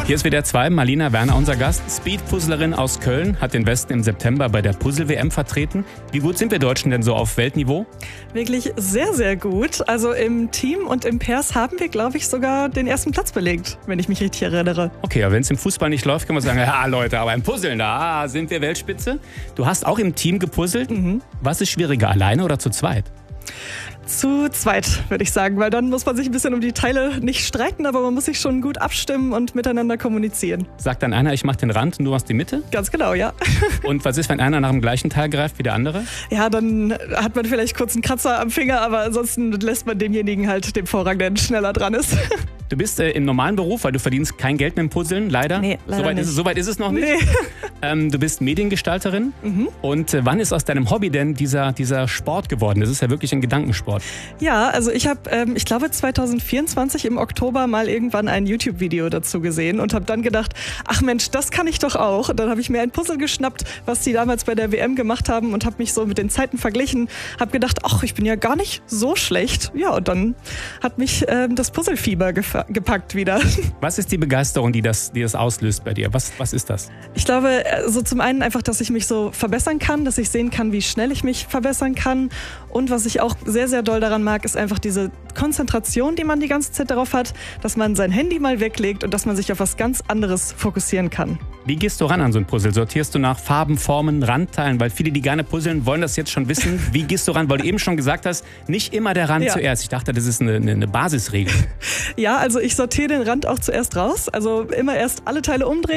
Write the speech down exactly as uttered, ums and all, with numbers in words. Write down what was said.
Hier ist W D R zwei, Marlina Werner, unser Gast. Speed-Puzzlerin aus Köln, hat den Westen im September bei der Puzzle-W M vertreten. Wie gut sind wir Deutschen denn so auf Weltniveau? Wirklich sehr, sehr gut. Also im Team und im Pairs haben wir, glaube ich, sogar den ersten Platz belegt, wenn ich mich richtig erinnere. Okay, aber wenn es im Fußball nicht läuft, kann man sagen, ja Leute, aber im Puzzeln, da sind wir Weltspitze. Du hast auch im Team gepuzzelt. Mhm. Was ist schwieriger, alleine oder zu zweit? Zu zweit, würde ich sagen, weil dann muss man sich ein bisschen um die Teile nicht streiten, aber man muss sich schon gut abstimmen und miteinander kommunizieren. Sagt dann einer, ich mache den Rand und du machst die Mitte? Ganz genau, ja. Und was ist, wenn einer nach dem gleichen Teil greift wie der andere? Ja, dann hat man vielleicht kurz einen Kratzer am Finger, aber ansonsten lässt man demjenigen halt den Vorrang, der schneller dran ist. Du bist äh, im normalen Beruf, weil du verdienst kein Geld mit dem Puzzeln, leider. Nee, leider Soweit nicht. ist es, soweit ist es noch nicht. Nee. Ähm, du bist Mediengestalterin. Mhm. Und äh, wann ist aus deinem Hobby denn dieser, dieser Sport geworden? Das ist ja wirklich ein Gedankensport. Ja, also ich habe, ähm, ich glaube zwanzig vierundzwanzig im Oktober mal irgendwann ein YouTube-Video dazu gesehen und habe dann gedacht, ach Mensch, das kann ich doch auch. Und dann habe ich mir ein Puzzle geschnappt, was die damals bei der W M gemacht haben und habe mich so mit den Zeiten verglichen. Habe gedacht, ach, ich bin ja gar nicht so schlecht. Ja, und dann hat mich ähm, das Puzzlefieber gefa- gepackt wieder. Was ist die Begeisterung, die das, die das auslöst bei dir? Was, was ist das? Ich glaube, so zum einen einfach, dass ich mich so verbessern kann, dass ich sehen kann, wie schnell ich mich verbessern kann. Und was ich auch sehr, sehr doll daran mag, ist einfach diese Konzentration, die man die ganze Zeit darauf hat, dass man sein Handy mal weglegt und dass man sich auf was ganz anderes fokussieren kann. Wie gehst du ran an so ein Puzzle? Sortierst du nach Farben, Formen, Randteilen? Weil viele, die gerne puzzeln, wollen das jetzt schon wissen. Wie gehst du ran? Weil du eben schon gesagt hast, nicht immer der Rand ja. zuerst. Ich dachte, das ist eine, eine, eine Basisregel. Ja, also ich sortiere den Rand auch zuerst raus. Also immer erst alle Teile umdrehen.